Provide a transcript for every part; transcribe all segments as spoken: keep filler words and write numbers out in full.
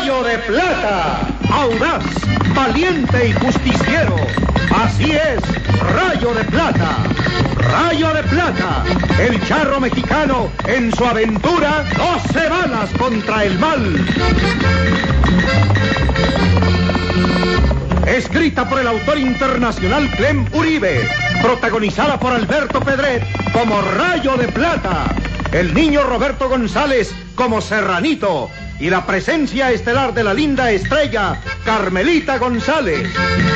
Rayo de Plata, audaz, valiente y justiciero. Así es, Rayo de Plata. Rayo de Plata, el charro mexicano en su aventura doce balas contra el mal. Escrita por el autor internacional Clem Uribe, protagonizada por Alberto Pedret como Rayo de Plata, el niño Roberto González como Serranito y la presencia estelar de la linda estrella Carmelita González.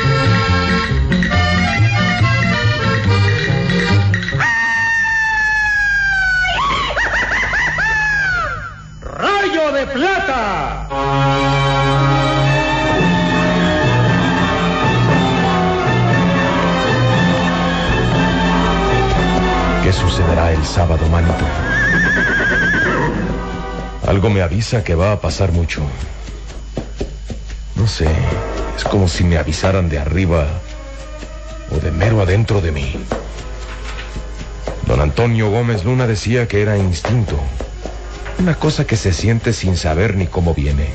Rayo de Plata. ¿Qué sucederá el sábado, manito? Algo me avisa que va a pasar mucho. No sé, es como si me avisaran de arriba o de mero adentro de mí. Don Antonio Gómez Luna decía que era instinto, una cosa que se siente sin saber ni cómo viene.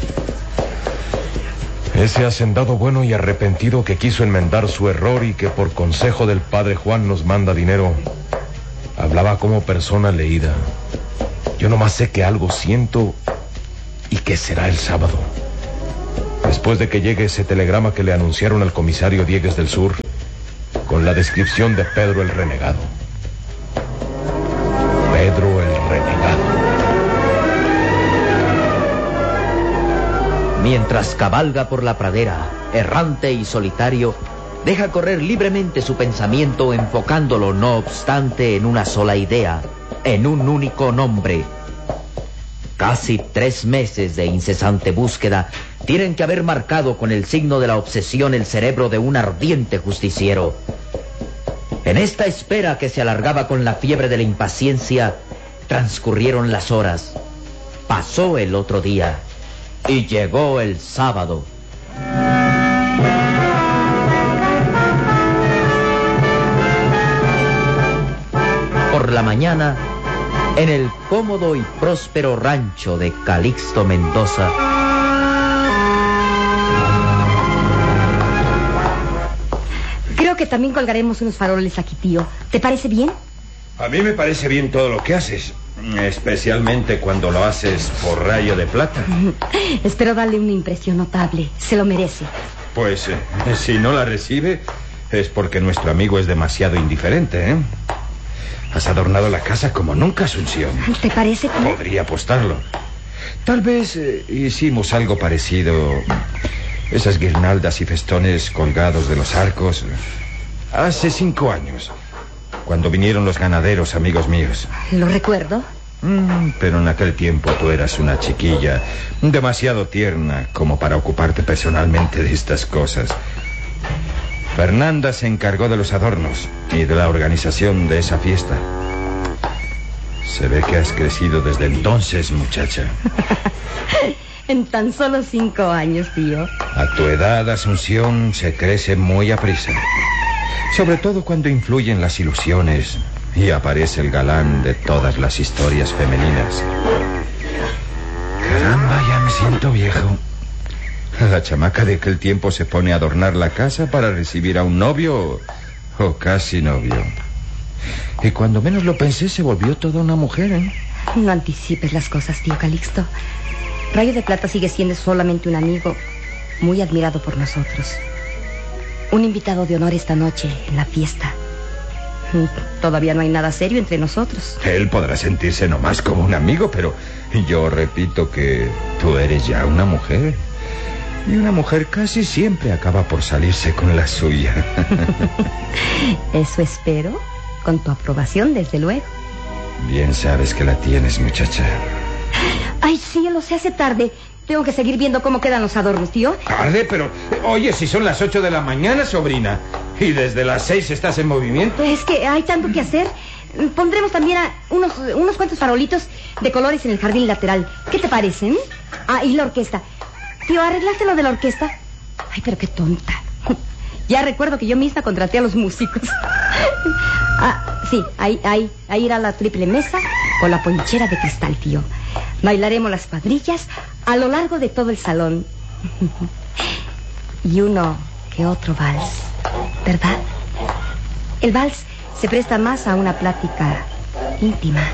Ese hacendado bueno y arrepentido que quiso enmendar su error y que por consejo del padre Juan nos manda dinero, hablaba como persona leída. Yo nomás sé que algo siento y que será el sábado. Después de que llegue ese telegrama que le anunciaron al comisario Diegues del Sur, con la descripción de Pedro el Renegado. Pedro el Renegado. Mientras cabalga por la pradera, errante y solitario, deja correr libremente su pensamiento, enfocándolo, no obstante, en una sola idea, en un único nombre. Casi tres meses de incesante búsqueda tienen que haber marcado con el signo de la obsesión el cerebro de un ardiente justiciero. En esta espera que se alargaba con la fiebre de la impaciencia, transcurrieron las horas. Pasó el otro día y llegó el sábado. Por la mañana, en el cómodo y próspero rancho de Calixto Mendoza, creo que también colgaremos unos faroles aquí, tío. ¿Te parece bien? A mí me parece bien todo lo que haces, especialmente cuando lo haces por Rayo de Plata. Espero darle una impresión notable. Se lo merece. Pues eh, si no la recibe, es porque nuestro amigo es demasiado indiferente, ¿eh? Has adornado la casa como nunca, Asunción. ¿Te parece, tío? Podría apostarlo. Tal vez eh, hicimos algo parecido. Esas guirnaldas y festones colgados de los arcos. Hace cinco años, cuando vinieron los ganaderos, amigos míos. Lo recuerdo. Mm, pero en aquel tiempo tú eras una chiquilla demasiado tierna como para ocuparte personalmente de estas cosas. Fernanda se encargó de los adornos y de la organización de esa fiesta. Se ve que has crecido desde entonces, muchacha. En tan solo cinco años, tío. A tu edad, Asunción, se crece muy aprisa. Sobre todo cuando influyen las ilusiones y aparece el galán de todas las historias femeninas. Caramba, ya me siento viejo. La chamaca de aquel tiempo se pone a adornar la casa para recibir a un novio o, o casi novio. Y cuando menos lo pensé, se volvió toda una mujer, ¿eh? No anticipes las cosas, tío Calixto. Rayo de Plata sigue siendo solamente un amigo muy admirado por nosotros. Un invitado de honor esta noche en la fiesta. Todavía no hay nada serio entre nosotros. Él podrá sentirse nomás como un amigo, pero yo repito que tú eres ya una mujer. Y una mujer casi siempre acaba por salirse con la suya. Eso espero, con tu aprobación, desde luego. Bien sabes que la tienes, muchacha. Ay, cielo, se hace tarde. Tengo que seguir viendo cómo quedan los adornos, tío. Tarde, pero... Oye, si son las ocho de la mañana, sobrina. Y desde las seis estás en movimiento. Es que hay tanto que hacer. Pondremos también a unos, unos cuantos farolitos de colores en el jardín lateral. ¿Qué te parecen? Ah, y la orquesta. Tío, ¿arreglaste lo de la orquesta? Ay, pero qué tonta. Ya recuerdo que yo misma contraté a los músicos. Ah, sí, ahí, ahí, ahí irá la triple mesa con la ponchera de cristal, tío. Bailaremos las cuadrillas a lo largo de todo el salón. Y uno que otro vals, ¿verdad? El vals se presta más a una plática íntima.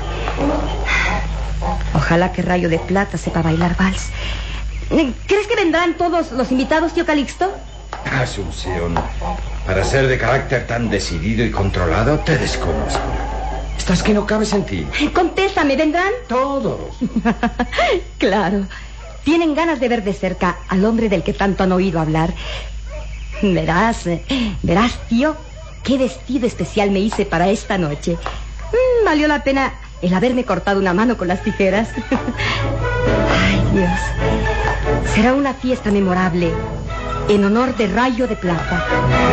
Ojalá que Rayo de Plata sepa bailar vals. ¿Crees que vendrán todos los invitados, tío Calixto? Asunción, para ser de carácter tan decidido y controlado, te desconozco. Estás que no cabes en ti. Contéstame, ¿vendrán? Todos. Claro. Tienen ganas de ver de cerca al hombre del que tanto han oído hablar. Verás, verás, tío, qué vestido especial me hice para esta noche. Mm, valió la pena el haberme cortado una mano con las tijeras. Ay, Dios. Será una fiesta memorable en honor de Rayo de Plata.